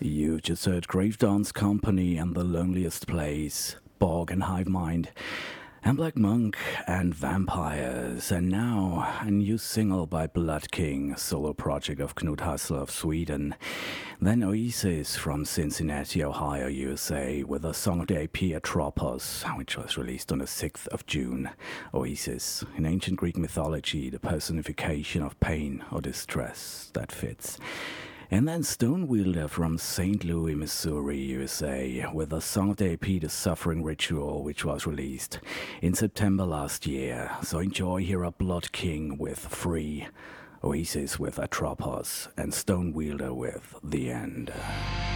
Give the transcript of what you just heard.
You just heard Gravedance Company and The Loneliest Place, Bog and Hive Mind, and Black Monk and Vampires, and now a new single by Blood King, solo project of Knut Hassler of Sweden. Then Oasis from Cincinnati, Ohio, USA, with a song of the AP Atropos, which was released on the 6th of June. Oasis, in ancient Greek mythology, the personification of pain or distress that fits. And then Stonewielder from St. Louis, Missouri, USA, with a song of the AP, The Suffering Ritual, which was released in September last year. So enjoy here are Blood King with Free, Oasis with Atropos, and Stonewielder with The End.